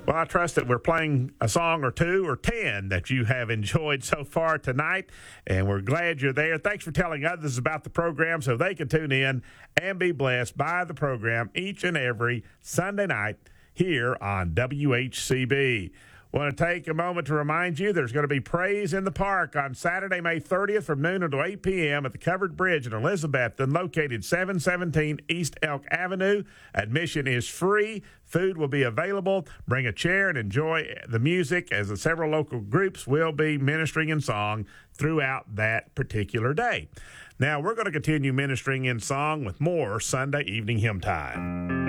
Well, I trust that we're playing a song or two or 10 that you have enjoyed so far tonight, and we're glad you're there. Thanks for telling others about the program so they can tune in and be blessed by the program each and every Sunday night here on WHCB. Want to take a moment to remind you there's going to be Praise in the Park on Saturday, May 30th from noon until 8 p.m. at the Covered Bridge in Elizabethton, located 717 East Elk Avenue. Admission is free. Food will be available. Bring a chair and enjoy the music as the several local groups will be ministering in song throughout that particular day. Now, we're going to continue ministering in song with more Sunday Evening Hymn Time.